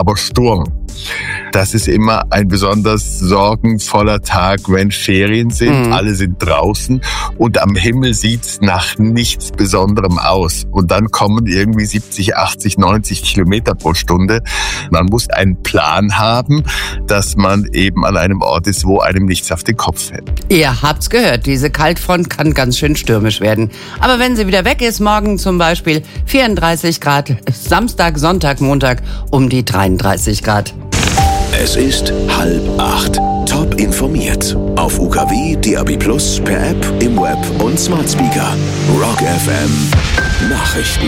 aber Sturm. Das ist immer ein besonders sorgenvoller Tag, wenn Ferien sind. Alle sind draußen und am Himmel sieht's nach nichts Besonderem aus. Und dann kommen irgendwie 70, 80, 90 Kilometer pro Stunde. Man muss einen Plan haben, dass man eben an einem Ort ist, wo einem nichts auf den Kopf fällt. Ihr habt's gehört, diese Kaltfront kann ganz schön stürmisch werden. Aber wenn sie wieder weg ist, morgen zum Beispiel 34 Grad, Samstag, Sonntag, Montag um die 33 Grad. Es ist 7:30. Top informiert. Auf UKW, DAB+, per App, im Web und Smart Speaker. Rock FM Nachrichten.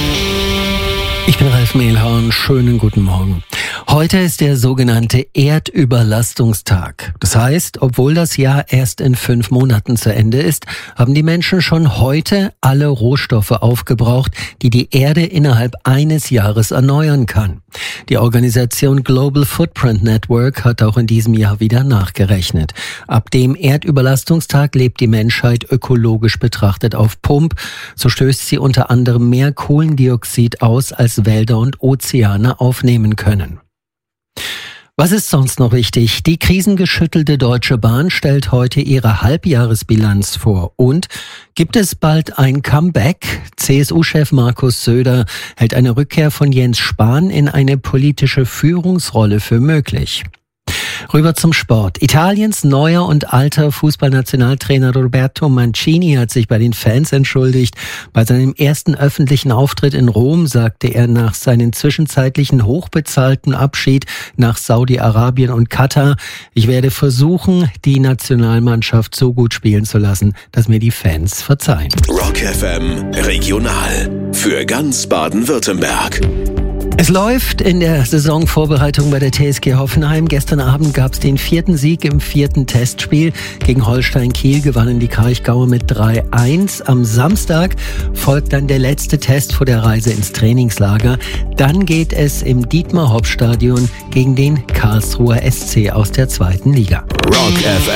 Ich bin Ralf Mehlhorn. Schönen guten Morgen. Heute ist der sogenannte Erdüberlastungstag. Das heißt, obwohl das Jahr erst in 5 Monaten zu Ende ist, haben die Menschen schon heute alle Rohstoffe aufgebraucht, die die Erde innerhalb eines Jahres erneuern kann. Die Organisation Global Footprint Network hat auch in diesem Jahr wieder nachgerechnet. Ab dem Erdüberlastungstag lebt die Menschheit ökologisch betrachtet auf Pump. So stößt sie unter anderem mehr Kohlendioxid aus, als Wälder und Ozeane aufnehmen können. Was ist sonst noch wichtig? Die krisengeschüttelte Deutsche Bahn stellt heute ihre Halbjahresbilanz vor. Und gibt es bald ein Comeback? CSU-Chef Markus Söder hält eine Rückkehr von Jens Spahn in eine politische Führungsrolle für möglich. Rüber zum Sport. Italiens neuer und alter Fußballnationaltrainer Roberto Mancini hat sich bei den Fans entschuldigt. Bei seinem ersten öffentlichen Auftritt in Rom sagte er nach seinem zwischenzeitlichen hochbezahlten Abschied nach Saudi-Arabien und Katar: Ich werde versuchen, die Nationalmannschaft so gut spielen zu lassen, dass mir die Fans verzeihen. Rock FM Regional für ganz Baden-Württemberg. Es läuft in der Saisonvorbereitung bei der TSG Hoffenheim. Gestern Abend gab es den 4. Sieg im 4. Testspiel. Gegen Holstein Kiel gewannen die Kraichgauer mit 3-1. Am Samstag folgt dann der letzte Test vor der Reise ins Trainingslager. Dann geht es im Dietmar-Hopp-Stadion gegen den Karlsruher SC aus der 2. Liga. Rock FM.